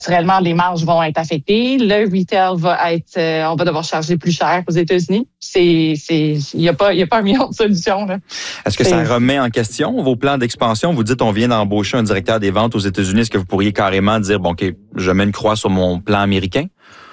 naturellement, les marges vont être affectées. Le retail va être, on va devoir charger plus cher aux États-Unis. Il y a pas un million de solutions, là. Est-ce que ça remet en question vos plans d'expansion? Vous dites, on vient d'embaucher un directeur des ventes aux États-Unis. Est-ce que vous pourriez carrément dire, bon, OK, je mets une croix sur mon plan américain?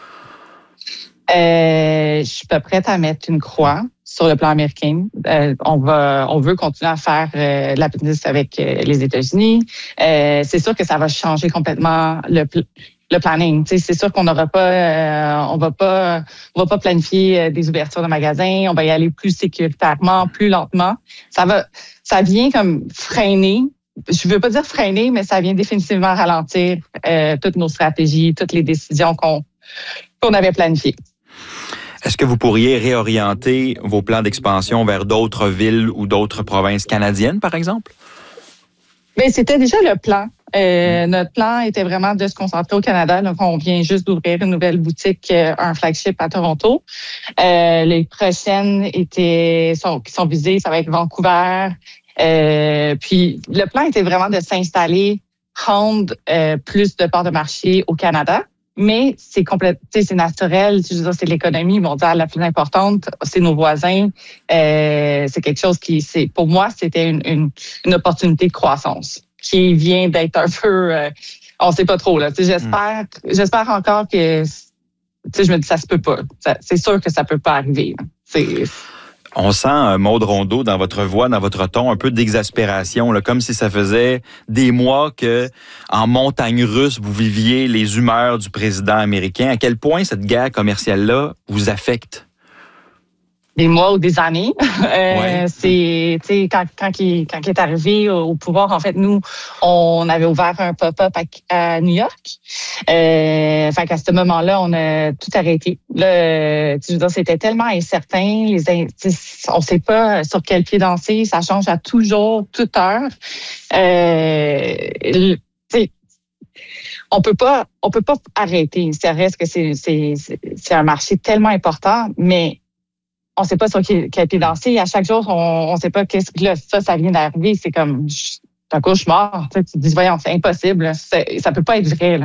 Je suis pas prête à mettre une croix sur le plan américain. On veut continuer à faire de la business avec les États-Unis. C'est sûr que ça va changer complètement le planning. Tu sais, c'est sûr qu'on n'aura pas, on va pas planifier des ouvertures de magasins. On va y aller plus sécuritairement, plus lentement. Ça vient comme freiner. Je veux pas dire freiner, mais ça vient définitivement ralentir toutes nos stratégies, toutes les décisions qu'on avait planifiées. Est-ce que vous pourriez réorienter vos plans d'expansion vers d'autres villes ou d'autres provinces canadiennes, par exemple? Bien, c'était déjà le plan. Notre plan était vraiment de se concentrer au Canada. Donc, on vient juste d'ouvrir une nouvelle boutique, un flagship à Toronto. Les prochaines qui sont visées, ça va être Vancouver. Puis, le plan était vraiment de s'installer, prendre plus de parts de marché au Canada. Mais c'est c'est naturel. Je veux dire, c'est l'économie mondiale la plus importante. C'est nos voisins. C'est quelque chose pour moi, c'était une opportunité de croissance qui vient d'être un peu, on sait pas trop là. J'espère encore que, je me dis ça se peut pas. C'est sûr que ça peut pas arriver. On sent, Maude Rondeau, dans votre voix, dans votre ton, un peu d'exaspération, là, comme si ça faisait des mois que, en montagne russe, vous viviez les humeurs du président américain. À quel point cette guerre commerciale-là vous affecte? Des mois ou des années. Ouais. C'est, tu sais, quand il est arrivé au pouvoir, en fait, nous, on avait ouvert un pop-up à New York. Fait qu'à ce moment-là, on a tout arrêté. Là, je veux dire, c'était tellement incertain. On sait pas sur quel pied danser. Ça change à tout jour, toute heure. On peut pas arrêter. Ça reste que c'est un marché tellement important, mais on sait pas sur quel pied danser. À chaque jour, on sait pas qu'est-ce que là, ça vient d'arriver. C'est comme un cauchemar. Tu te dis, voyons, c'est impossible. Ça peut pas être vrai, là.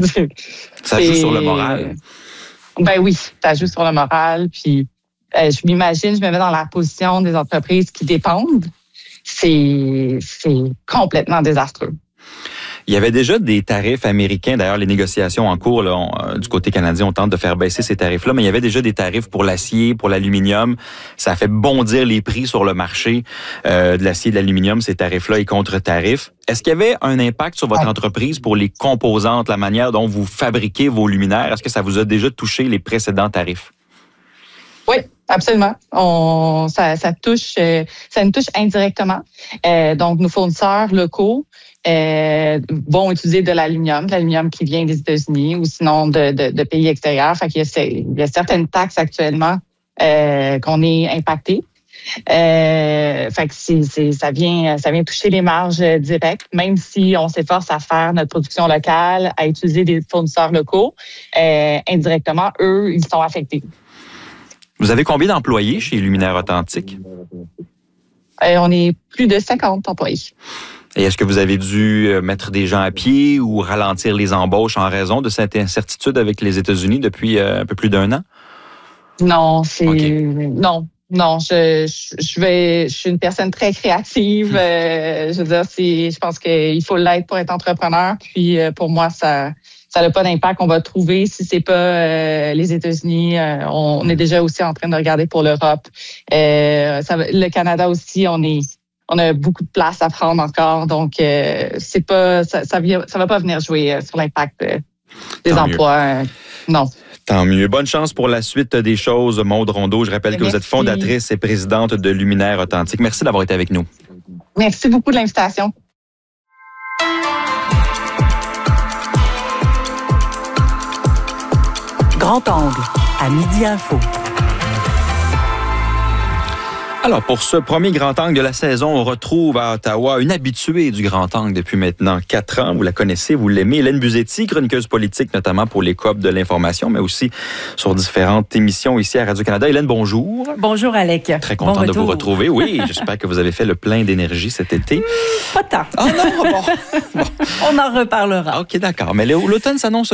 Ça joue sur le moral. Ben oui, ça joue sur le moral. Puis je me mets dans la position des entreprises qui dépendent. C'est complètement désastreux. Il y avait déjà des tarifs américains. D'ailleurs, les négociations en cours, là, du côté canadien, on tente de faire baisser ces tarifs-là, mais il y avait déjà des tarifs pour l'acier, pour l'aluminium. Ça a fait bondir les prix sur le marché de l'acier et de l'aluminium, ces tarifs-là et contre-tarifs. Est-ce qu'il y avait un impact sur votre entreprise pour les composantes, la manière dont vous fabriquez vos luminaires? Est-ce que ça vous a déjà touché les précédents tarifs? Oui, absolument. Ça nous touche indirectement. Donc, nos fournisseurs locaux vont utiliser de l'aluminium qui vient des États-Unis ou sinon de pays extérieurs. Fait qu'il y a certaines taxes actuellement qu'on est impacté. Fait que ça vient toucher les marges directes, même si on s'efforce à faire notre production locale, à utiliser des fournisseurs locaux. Indirectement, eux, ils sont affectés. Vous avez combien d'employés chez Luminaires Authentiques? On est plus de 50 employés. Et est-ce que vous avez dû mettre des gens à pied ou ralentir les embauches en raison de cette incertitude avec les États-Unis depuis un peu plus d'1 an? Non, Okay. Non, je suis une personne très créative. Je veux dire, je pense qu'il faut l'être pour être entrepreneur. Puis pour moi, ça n'a pas d'impact. On va trouver si c'est pas les États-Unis. On est déjà aussi en train de regarder pour l'Europe. Le Canada aussi, on a beaucoup de place à prendre encore. Donc ça va pas venir jouer sur l'impact des Tant emplois. Non. Tant mieux. Bonne chance pour la suite des choses, Maude Rondeau. Je rappelle que vous êtes fondatrice et présidente de Luminaires Authentiques. Merci d'avoir été avec nous. Merci beaucoup de l'invitation. Grand Angle, à Midi Info. Alors, pour ce premier Grand Angle de la saison, on retrouve à Ottawa une habituée du Grand Angle depuis maintenant 4 ans. Vous la connaissez, vous l'aimez. Hélène Buzetti, chroniqueuse politique, notamment pour les Coop de l'information, mais aussi sur différentes émissions ici à Radio-Canada. Hélène, bonjour. Bonjour, Alec. Très content de vous retrouver. Oui, j'espère que vous avez fait le plein d'énergie cet été. Pas tant. Ah non, bon. On en reparlera. OK, d'accord. Mais l'automne s'annonce